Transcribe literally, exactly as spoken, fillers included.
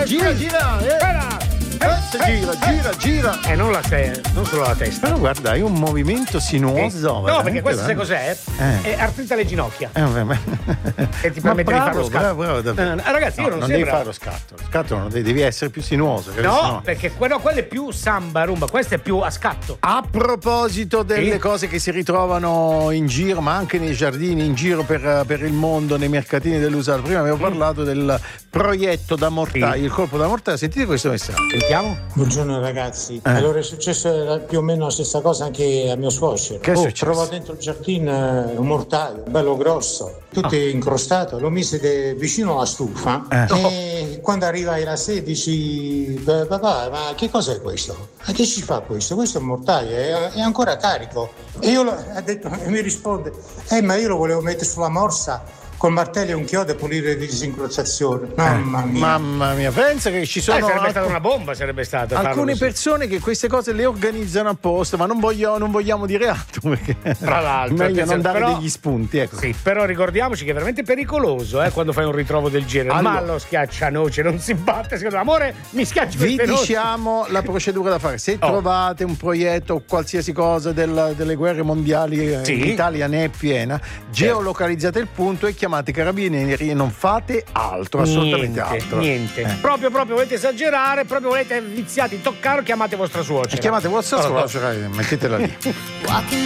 gira, gira, eh. Eh, gira, gira, gira. Eh, non la te- non solo la testa. Però guarda, è un movimento sinuoso. Eh, no, perché questo sai cos'è? Eh. È artrite alle ginocchia. Eh, vabbè, ma... Che ti Ma permette bravo, di fare lo scatto. bravo, bravo, Eh, ragazzi, io no, non, non sembra... devi fare lo scatto. Lo scatto non devi, devi essere più sinuoso. No, sennò... perché quello, quello è più samba, rumba, questo è più a scatto. A proposito delle Sì. cose che si ritrovano in giro, ma anche nei giardini, in giro per, per il mondo, nei mercatini dell'usato. Prima avevo parlato del proietto da mortaio, Sì. il colpo da mortaio. Sentite questo messaggio. Sentiamo. Buongiorno ragazzi, Eh. allora è successo più o meno la stessa cosa anche a mio suocero. Che è Oh, successo? trova dentro il giardino eh, un mortaio bello grosso, tutto incrostato, lo mise de- vicino alla stufa Eh. e quando arrivai la sedici, "Beh, papà, ma che cos'è questo? Ma che ci fa questo? Questo è un mortaio, è, è ancora carico. E io lo- ha detto, e mi risponde, eh ma io lo volevo mettere sulla morsa col martello e un chiodo e pulire di disincrociazione. Mamma mia. Mamma mia, pensa che ci Eh, sono sarebbe alc- stata una bomba, sarebbe stata. farlo alcune così. persone che queste cose le organizzano apposta, ma non, voglio, non vogliamo dire altro perché Tra l'altro, meglio non attenzione, dare però- degli spunti. Ecco. Sì, però ricordiamoci che è veramente pericoloso eh, quando fai un ritrovo del genere. Allora- Ma lo schiaccianoce non si batte. Secondo me, amore, mi schiacci Vi queste noci. diciamo la procedura da fare. Se Oh. trovate un proietto o qualsiasi cosa del- delle guerre mondiali, eh, Sì. l'Italia ne è piena, geolocalizzate il punto e chiamate i carabinieri e non fate altro, assolutamente niente, altro. niente. Eh. Proprio, proprio volete esagerare, proprio volete viziati toccare, chiamate vostra suocera. E chiamate vostra Allora, suocera e mettetela lì.